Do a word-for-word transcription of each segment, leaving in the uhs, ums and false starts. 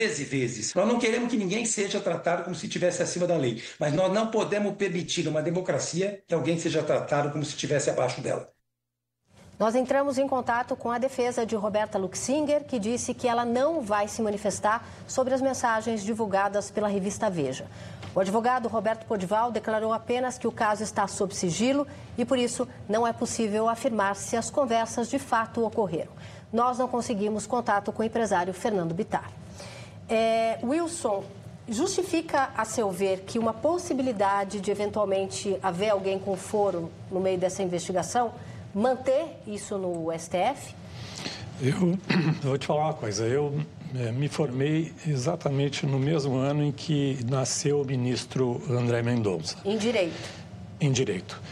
treze vezes. Nós não queremos que ninguém seja tratado como se estivesse acima da lei, mas nós não podemos permitir numa democracia que alguém seja tratado como se estivesse abaixo dela. Nós entramos em contato com a defesa de Roberta Luxinger, que disse que ela não vai se manifestar sobre as mensagens divulgadas pela revista Veja. O advogado Roberto Podival declarou apenas que o caso está sob sigilo e, por isso, não é possível afirmar se as conversas de fato ocorreram. Nós não conseguimos contato com o empresário Fernando Bittar. É, Wilson, justifica, a seu ver, que uma possibilidade de eventualmente haver alguém com foro no meio dessa investigação, manter isso no S T F? Eu, eu vou te falar uma coisa, eu é, me formei exatamente no mesmo ano em que nasceu o ministro André Mendonça. Em Direito. Em Direito.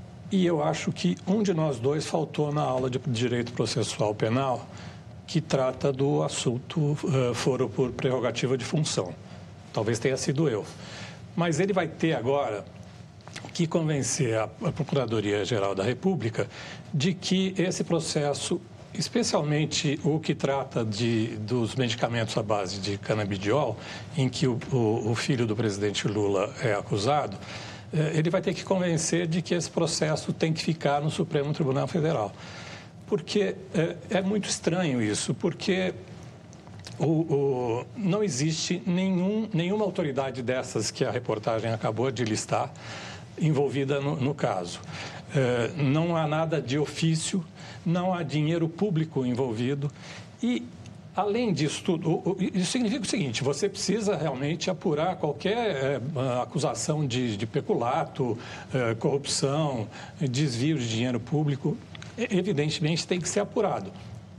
E eu acho que um de nós dois faltou na aula de Direito Processual Penal, que trata do assunto uh, foro por prerrogativa de função. Talvez tenha sido eu. Mas ele vai ter agora que convencer a, a Procuradoria-Geral da República de que esse processo, especialmente o que trata de, dos medicamentos à base de canabidiol, em que o, o, o filho do presidente Lula é acusado, eh, ele vai ter que convencer de que esse processo tem que ficar no Supremo Tribunal Federal. Porque é, é muito estranho isso, porque o, o, não existe nenhum, nenhuma autoridade dessas que a reportagem acabou de listar envolvida no, no caso. É, não há nada de ofício, não há dinheiro público envolvido e, além disso tudo, isso significa o seguinte, você precisa realmente apurar qualquer é, acusação de, de peculato, é, corrupção, desvio de dinheiro público. Evidentemente tem que ser apurado.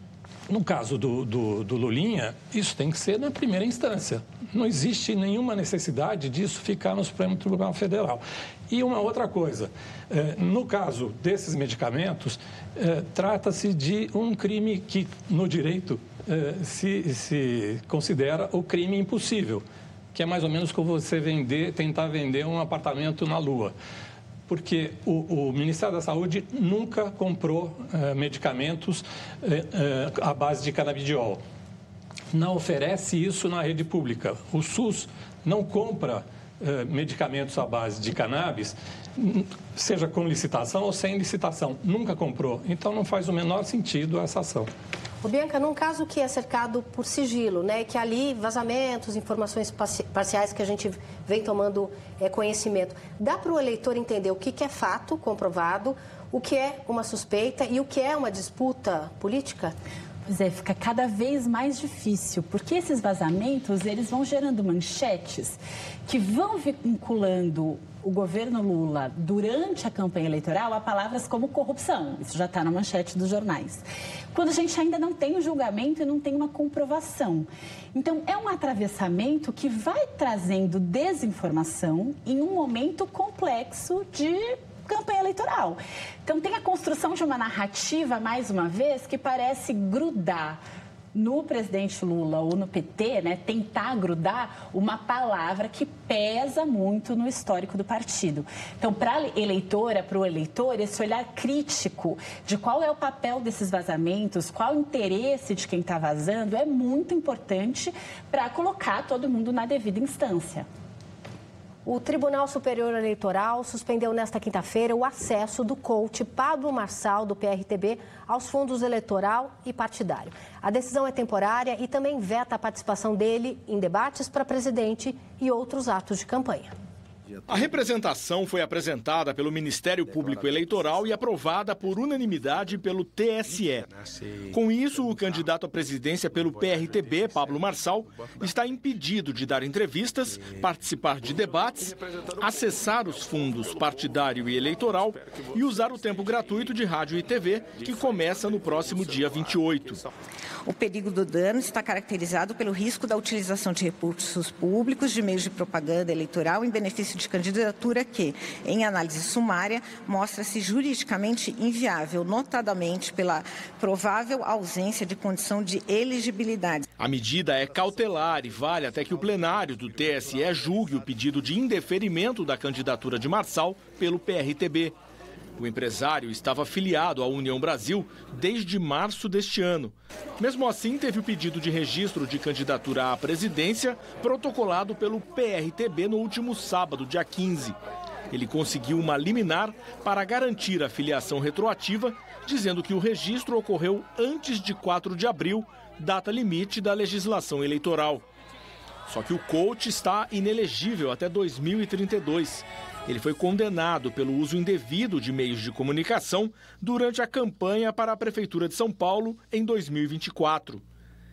No caso do, do, do Lulinha, isso tem que ser na primeira instância. Não existe nenhuma necessidade disso ficar no Supremo Tribunal Federal. E uma outra coisa, eh, no caso desses medicamentos, eh, trata-se de um crime que, no direito, eh, se, se considera o crime impossível, que é mais ou menos como você vender, tentar vender um apartamento na Lua. Porque o, o Ministério da Saúde nunca comprou eh, medicamentos eh, eh, à base de canabidiol. Não oferece isso na rede pública. O SUS não compra eh, medicamentos à base de cannabis, seja com licitação ou sem licitação. Nunca comprou. Então, não faz o menor sentido essa ação. Ô, Bianca, num caso que é cercado por sigilo, né, que ali vazamentos, informações parciais que a gente vem tomando é, conhecimento, dá para o eleitor entender o que, que é fato comprovado, o que é uma suspeita e o que é uma disputa política? Pois é, fica cada vez mais difícil, porque esses vazamentos, eles vão gerando manchetes que vão vinculando o governo Lula, durante a campanha eleitoral, a palavras como corrupção. Isso já está na manchete dos jornais. Quando a gente ainda não tem o julgamento e não tem uma comprovação. Então, é um atravessamento que vai trazendo desinformação em um momento complexo de campanha eleitoral. Então, tem a construção de uma narrativa, mais uma vez, que parece grudar no presidente Lula ou no P T, né, tentar grudar uma palavra que pesa muito no histórico do partido. Então, para a eleitora, para o eleitor, esse olhar crítico de qual é o papel desses vazamentos, qual o interesse de quem está vazando, é muito importante para colocar todo mundo na devida instância. O Tribunal Superior Eleitoral suspendeu nesta quinta-feira o acesso do coach Pablo Marçal, do P R T B, aos fundos eleitoral e partidário. A decisão é temporária e também veta a participação dele em debates para presidente e outros atos de campanha. A representação foi apresentada pelo Ministério Público Eleitoral e aprovada por unanimidade pelo T S E. Com isso, o candidato à presidência pelo P R T B, Pablo Marçal, está impedido de dar entrevistas, participar de debates, acessar os fundos partidário e eleitoral e usar o tempo gratuito de rádio e T V, que começa no próximo dia vinte e oito. O perigo do dano está caracterizado pelo risco da utilização de recursos públicos de meios de propaganda eleitoral em benefício de candidatura que, em análise sumária, mostra-se juridicamente inviável, notadamente pela provável ausência de condição de elegibilidade. A medida é cautelar e vale até que o plenário do T S E julgue o pedido de indeferimento da candidatura de Marçal pelo P R T B. O empresário estava afiliado à União Brasil desde março deste ano. Mesmo assim, teve o pedido de registro de candidatura à presidência protocolado pelo P R T B no último sábado, dia quinze. Ele conseguiu uma liminar para garantir a filiação retroativa, dizendo que o registro ocorreu antes de quatro de abril, data limite da legislação eleitoral. Só que o coach está inelegível até dois mil e trinta e dois. Ele foi condenado pelo uso indevido de meios de comunicação durante a campanha para a Prefeitura de São Paulo em dois mil e vinte e quatro.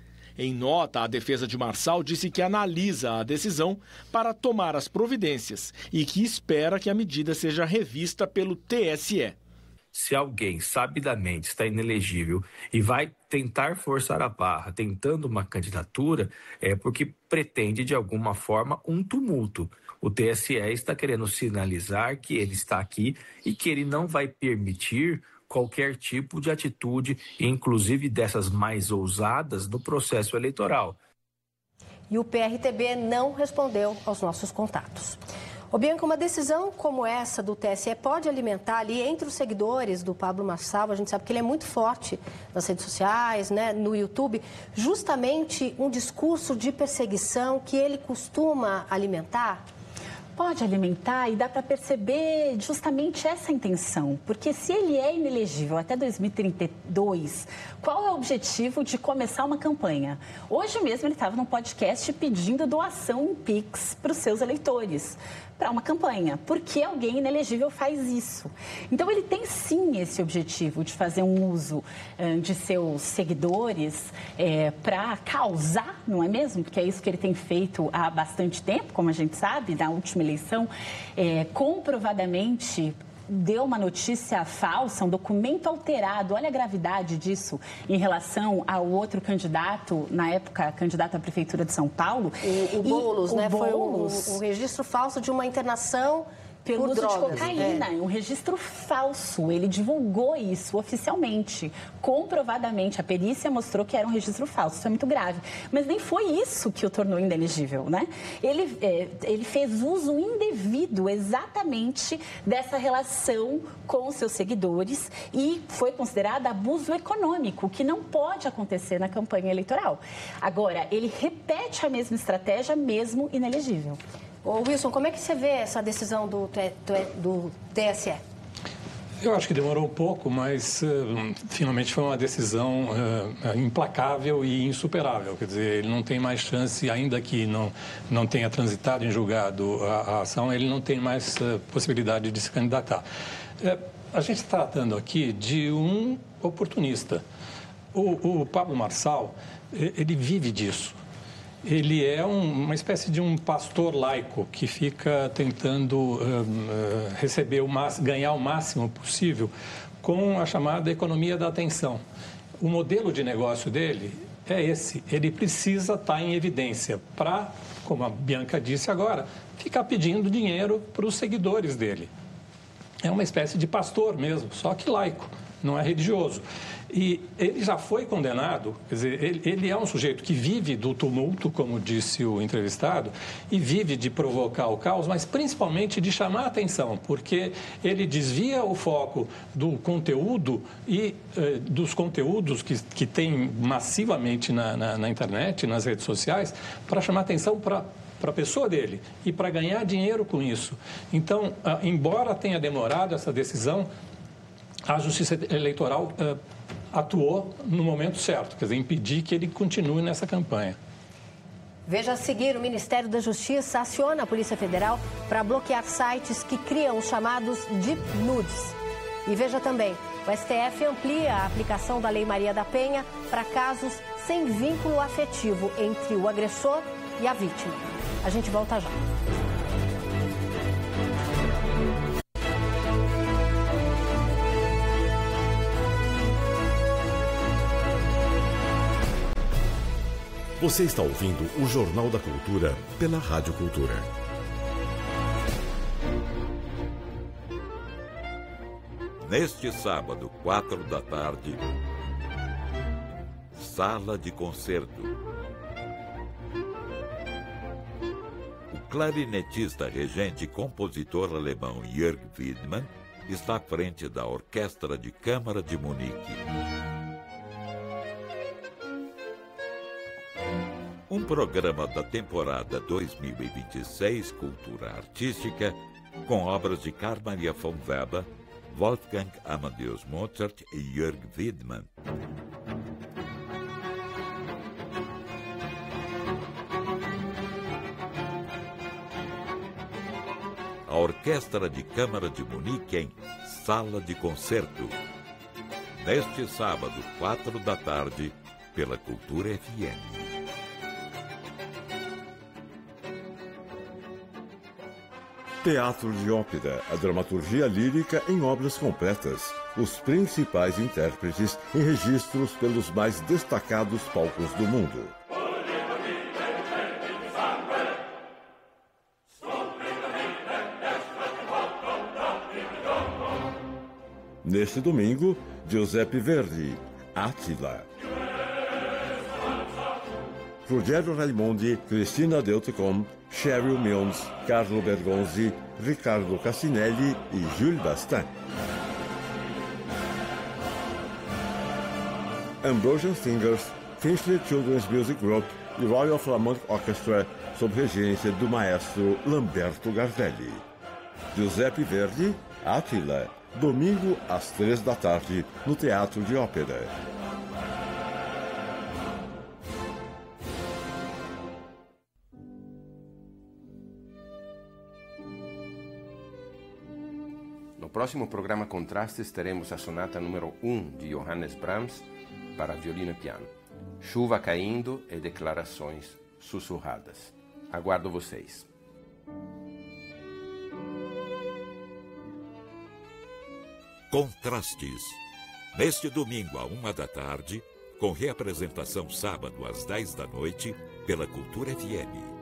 Em nota, a defesa de Marçal disse que analisa a decisão para tomar as providências e que espera que a medida seja revista pelo T S E. Se alguém sabidamente está inelegível e vai tentar forçar a barra, tentando uma candidatura, é porque pretende, de alguma forma, um tumulto. O T S E está querendo sinalizar que ele está aqui e que ele não vai permitir qualquer tipo de atitude, inclusive dessas mais ousadas, no processo eleitoral. E o P R T B não respondeu aos nossos contatos. Ô Bianca, uma decisão como essa do T S E pode alimentar ali entre os seguidores do Pablo Marçal, a gente sabe que ele é muito forte nas redes sociais, né, no YouTube, justamente um discurso de perseguição que ele costuma alimentar? Pode alimentar e dá para perceber justamente essa intenção, porque se ele é inelegível até dois mil e trinta e dois, qual é o objetivo de começar uma campanha? Hoje mesmo ele estava num podcast pedindo doação em Pix para os seus eleitores, para uma campanha. Por que alguém inelegível faz isso? Então ele tem sim esse objetivo de fazer um uso uh, de seus seguidores é, para causar, não é mesmo? Porque é isso que ele tem feito há bastante tempo, como a gente sabe, na última eleição, é, comprovadamente deu uma notícia falsa, um documento alterado. Olha a gravidade disso em relação ao outro candidato, na época, candidato à Prefeitura de São Paulo. O, o Boulos, né? O Foi Boulos. um, um registro falso de uma internação pelo por uso drogas. de cocaína, É. um registro falso. Ele divulgou isso oficialmente, comprovadamente. A perícia mostrou que era um registro falso. Isso é muito grave. Mas nem foi isso que o tornou inelegível, né? Ele, é, ele fez uso indevido exatamente dessa relação com os seus seguidores e foi considerado abuso econômico, que não pode acontecer na campanha eleitoral. Agora, ele repete a mesma estratégia mesmo inelegível. Ô Wilson, como é que você vê essa decisão do, do T S E? Eu acho que demorou um pouco, mas uh, finalmente foi uma decisão uh, implacável e insuperável. Quer dizer, ele não tem mais chance, ainda que não, não tenha transitado em julgado a, a ação, ele não tem mais uh, possibilidade de se candidatar. Uh, a gente está tratando aqui de um oportunista. O, o Pablo Marçal, ele vive disso. Ele é um, uma espécie de um pastor laico que fica tentando uh, uh, receber o máximo, ganhar o máximo possível com a chamada economia da atenção. O modelo de negócio dele é esse. Ele precisa estar em evidência para, como a Bianca disse agora, ficar pedindo dinheiro para os seguidores dele. É uma espécie de pastor mesmo, só que laico, não é religioso. E ele já foi condenado, quer dizer, ele, ele é um sujeito que vive do tumulto, como disse o entrevistado, e vive de provocar o caos, mas principalmente de chamar a atenção, porque ele desvia o foco do conteúdo e eh, dos conteúdos que, que tem massivamente na, na, na internet, nas redes sociais, para chamar a atenção para para a pessoa dele e para ganhar dinheiro com isso. Então, ah, embora tenha demorado essa decisão, a Justiça Eleitoral ah, atuou no momento certo, quer dizer, impedir que ele continue nessa campanha. Veja a seguir, o Ministério da Justiça aciona a Polícia Federal para bloquear sites que criam os chamados Deep Nudes. E veja também, o S T F amplia a aplicação da Lei Maria da Penha para casos sem vínculo afetivo entre o agressor e a vítima. A gente volta já. Você está ouvindo o Jornal da Cultura pela Rádio Cultura. Neste sábado, quatro da tarde, Sala de Concerto. O clarinetista regente e compositor alemão Jörg Wiedmann está à frente da Orquestra de Câmara de Munique. Um programa da temporada dois mil e vinte e seis Cultura Artística, com obras de Carl Maria von Weber, Wolfgang Amadeus Mozart e Jörg Widmann. A Orquestra de Câmara de Munique em Sala de Concerto. Neste sábado, quatro da tarde, pela Cultura F M. Teatro de Ópera, a dramaturgia lírica em obras completas. Os principais intérpretes em registros pelos mais destacados palcos do mundo. Neste domingo, Giuseppe Verdi, Attila. Ruggero Raimondi, Cristina Deutecom, Cheryl Milnes, Carlo Bergonzi, Riccardo Cassinelli e Jules Bastin. Ambrosian Singers, Finchley Children's Music Group e Royal Philharmonic Orchestra, sob regência do maestro Lamberto Gardelli. Giuseppe Verdi, Attila, domingo às três da tarde, no Teatro de Ópera. No próximo programa Contrastes teremos a sonata número um de Johannes Brahms para violino e piano. Chuva caindo e declarações sussurradas. Aguardo vocês. Contrastes. Neste domingo, à uma da tarde, com reapresentação sábado às dez da noite, pela Cultura F M.